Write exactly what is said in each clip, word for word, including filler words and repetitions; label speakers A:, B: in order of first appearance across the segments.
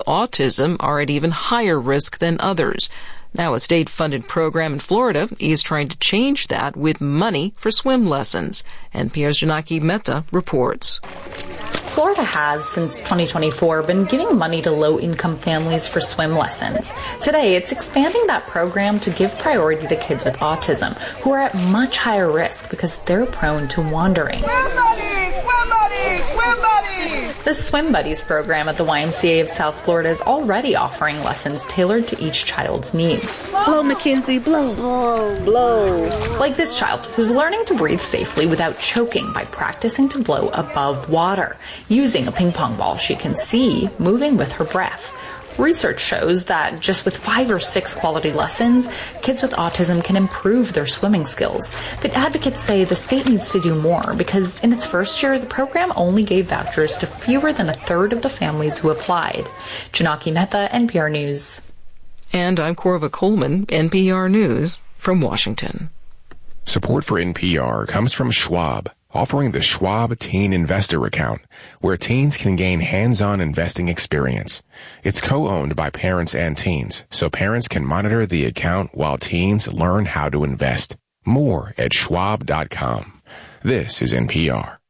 A: autism are at even higher risk than others. Now, a state-funded program in Florida is trying to change that with money for swim lessons. N P R's Janaki Mehta reports.
B: Florida has, since twenty twenty-four, been giving money to low-income families for swim lessons. Today, it's expanding that program to give priority to kids with autism, who are at much higher risk because they're prone to wandering.
C: Swim buddies! Swim buddies! Swim buddies!
B: The Swim Buddies program at the Y M C A of South Florida is already offering lessons tailored to each child's needs.
D: Blow, Mackenzie, blow. Blow. Blow.
B: Like this child, who's learning to breathe safely without choking by practicing to blow above water, using a ping pong ball she can see, moving with her breath. Research shows that just with five or six quality lessons, kids with autism can improve their swimming skills. But advocates say the state needs to do more because in its first year, the program only gave vouchers to fewer than a third of the families who applied. Janaki Mehta, N P R News.
A: And I'm Corva Coleman, N P R News from Washington.
E: Support for N P R comes from Schwab, offering the Schwab Teen Investor Account, where teens can gain hands-on investing experience. It's co-owned by parents and teens, so parents can monitor the account while teens learn how to invest. More at schwab dot com. This is N P R.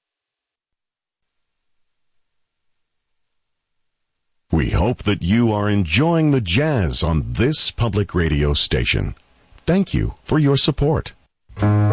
F: We hope that you are enjoying the jazz on this public radio station. Thank you for your support.